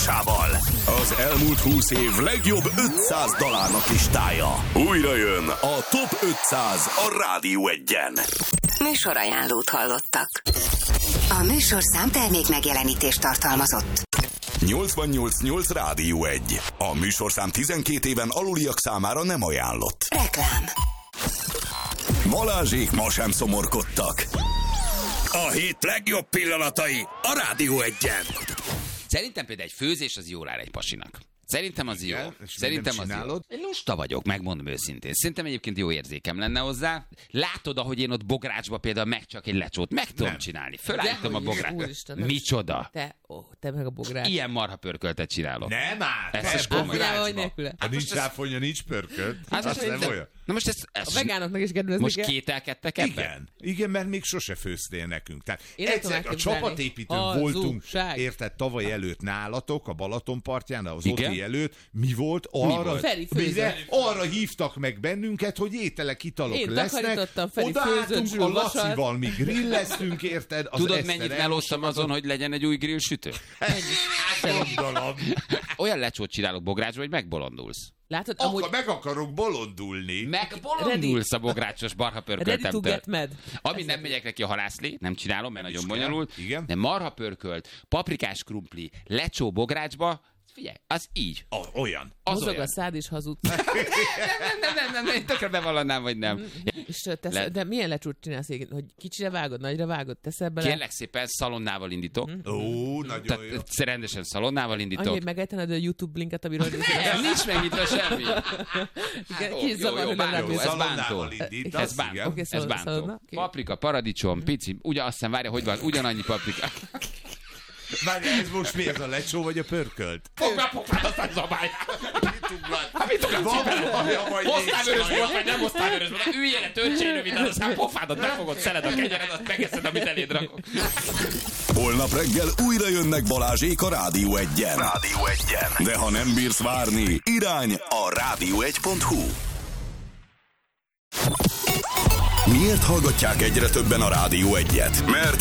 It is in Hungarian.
főállásával. Az elmúlt 20 év legjobb 500 dalárnak listája. Újra jön a Top 500 a Rádió Egyen. Műsorajánlót hallottak. A műsorszám termék megjelenítést tartalmazott. 88.8 Rádió 1. A műsorszám 12 éven aluliak számára nem ajánlott. Reklám. Balázsék ma sem szomorkodtak. A hét legjobb pillanatai a Rádió 1-en. Szerintem például egy főzés az jól áll egy pasinak. Szerintem az jó. Szerintem az jó. Én lusta vagyok, megmondom őszintén. Szerintem egyébként jó érzékem lenne hozzá. Látod, ahogy én ott bográcsba például meg csak egy lecsót meg tudom csinálni. Fölállítom a bográcsot. Micsoda? Te meg a bogrács. Ilyen marha pörköltet csinálok. Nem áll! Ez is komoly. Ha nincs ráfonya, nincs pörkölt. Az nem olyan. Na most a vegánoknak is kedvezni most kételkedtek ebben? Igen, mert még sose főztél nekünk. Tehát egyszer a csapatépítőn voltunk, érted, tavaly előtt nálatok, a Balaton partján, az Oti előtt. Mi volt? Arra hívtak meg bennünket, hogy ételek, italok lesznek. Odaálltunk a Lacival, mi grilleztünk, érted? Tudod, mennyit melóztam azon, hogy legyen egy új grillsütő? Olyan lecsót csinálok bográcsba, hogy megbolondulsz. Látod, amúgy... meg akarok bolondulni. Megbolondulsz a bográcsos marha pörköltemtől. Ami ez nem megyek neki a halászlé, nem csinálom, mert nagyon bonyolult. Igen. De marha pörkölt, paprikás krumpli, lecsó bográcsba, figyelj, az így. Olyan. Az mozog olyan. A szád és hazud. Nem, tökre bevallanám, vagy nem. És de milyen lecsót csinálsz, hogy kicsire vágod, nagyra vágod, teszel bele? Kérlek szépen, szalonnával indítok. Nagyon jó. Rendesen szalonnával indítok. Annyi, hogy megejtened a YouTube linket, amiről nincs megnyitva semmi. Jó, ez bántó. Paprika, paradicsom, pici. Ugye azt hiszem, várja, hogy van, ugyanannyi paprika. Várj, ez most mi, ez a lecsó vagy a pörkölt? Fogd be a pofád, aztán zabálják. Mit ugrálsz? Hoztál vörösbort, vagy nem hoztál vörösbort? Üljél le, töltsél rövid, aztán pofádat megfogod, szeled a kenyeredet, megeszed, amit eléd rakok. Holnap reggel újra jönnek Balázsék a Rádió 1-en. De ha nem bírsz várni, irány a rádió1.hu. Miért hallgatják egyre többen a Rádió 1-et? Mert